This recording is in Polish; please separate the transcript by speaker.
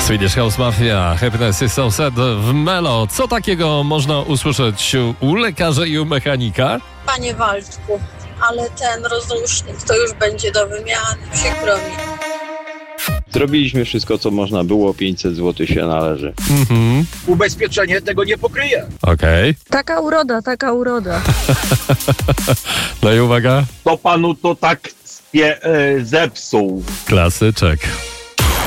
Speaker 1: Swedish House Mafia, Happiness is so sad w Melo. Co takiego można usłyszeć u lekarza i u mechanika?
Speaker 2: Panie Waldku, ale ten rozrusznik to już będzie do wymiany, przykro mi.
Speaker 3: Zrobiliśmy wszystko, co można było, 500 zł się należy.
Speaker 4: Ubezpieczenie tego nie pokryje.
Speaker 1: Okej.
Speaker 5: Taka uroda.
Speaker 1: No i uwaga,
Speaker 6: To panu to tak zepsuł.
Speaker 1: klasyczek.